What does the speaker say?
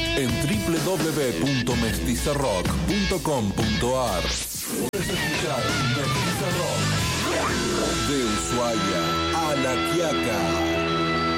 en www.mestizarrock.com.ar. Puedes escuchar Mestiza Rock de Ushuaia a La Quiaca.